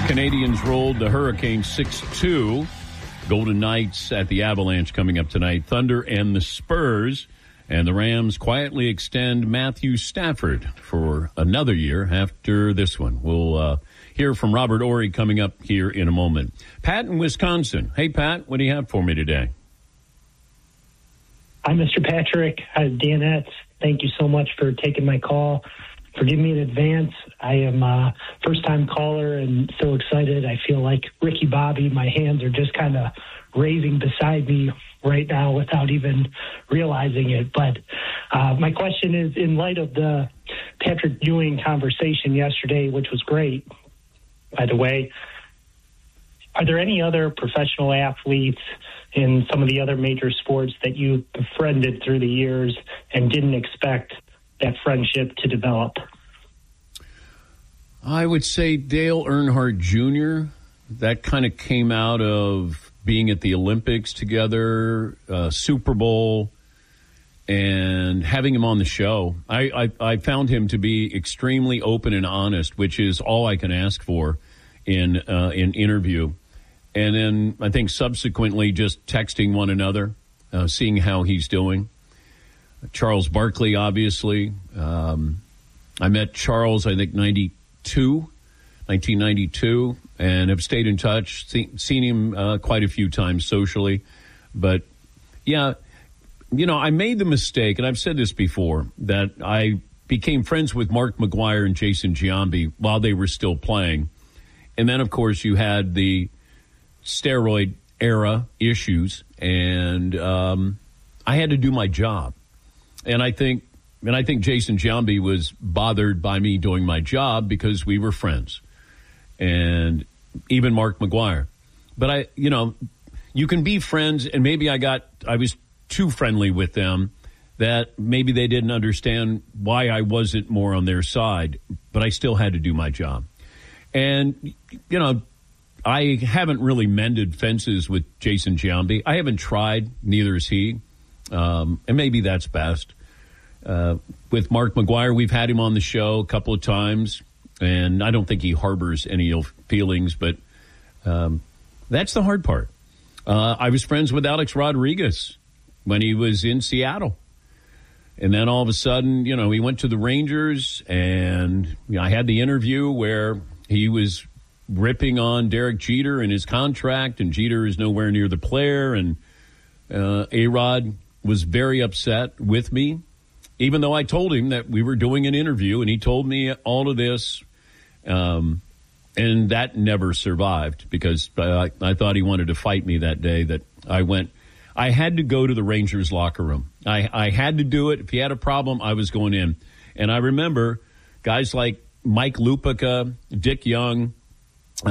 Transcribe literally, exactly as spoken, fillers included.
Canadians rolled the Hurricanes six two. Golden Knights at the Avalanche coming up tonight. Thunder and the Spurs. And the Rams quietly extend Matthew Stafford for another year after this one. We'll uh, hear from Robert Horry coming up here in a moment. Pat in Wisconsin. Hey, Pat, what do you have for me today? Hi, Mister Patrick. Hi, Danette. Thank you so much for taking my call. Forgive me in advance. I am a first-time caller and so excited. I feel like Ricky Bobby. My hands are just kind of raising beside me right now without even realizing it. But uh, my question is, in light of the Patrick Ewing conversation yesterday, which was great, by the way, are there any other professional athletes in some of the other major sports that you befriended through the years and didn't expect that friendship to develop? I would say Dale Earnhardt Junior That kind of came out of being at the Olympics together, uh, Super Bowl, and having him on the show. I, I, I found him to be extremely open and honest, which is all I can ask for in uh, in interview. And then I think subsequently just texting one another, uh, seeing how he's doing. Charles Barkley, obviously. Um, I met Charles, I think, ninety-two, nineteen ninety-two, and have stayed in touch, see, seen him uh, quite a few times socially. But, yeah, you know, I made the mistake, and I've said this before, that I became friends with Mark McGwire and Jason Giambi while they were still playing. And then, of course, you had the steroid era issues, and um, I had to do my job. And I think, and I think Jason Giambi was bothered by me doing my job because we were friends, and even Mark McGwire. But I, you know, you can be friends, and maybe I got, I was too friendly with them that maybe they didn't understand why I wasn't more on their side, but I still had to do my job. And, you know, I haven't really mended fences with Jason Giambi. I haven't tried, neither has he. Um, and maybe that's best. Uh, with Mark McGwire, we've had him on the show a couple of times, and I don't think he harbors any ill feelings, but um, that's the hard part. Uh, I was friends with Alex Rodriguez when he was in Seattle. And then all of a sudden, you know, he went to the Rangers, and you know, I had the interview where he was ripping on Derek Jeter and his contract, and Jeter is nowhere near the player, and uh, A-Rod was very upset with me, even though I told him that we were doing an interview, and he told me all of this, um, and that never survived because I, I thought he wanted to fight me that day. That I went, I had to go to the Rangers locker room. I, I had to do it. If he had a problem, I was going in. And I remember guys like Mike Lupica, Dick Young,